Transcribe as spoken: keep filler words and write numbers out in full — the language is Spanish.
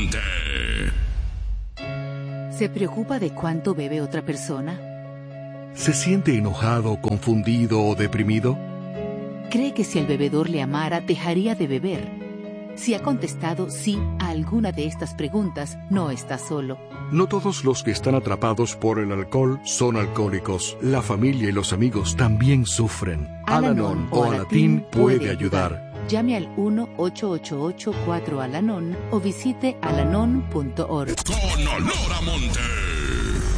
Monte. ¿Se preocupa de cuánto bebe otra persona? ¿Se siente enojado, confundido o deprimido? ¿Cree que si el bebedor le amara, dejaría de beber? Si ha contestado sí a alguna de estas preguntas, no está solo. No todos los que están atrapados por el alcohol son alcohólicos. La familia y los amigos también sufren. Al-Anon o Alatín puede ayudar. Llame al uno ocho ocho ocho cuatro Al-Anon o visite alanon punto org. Con olor a monte.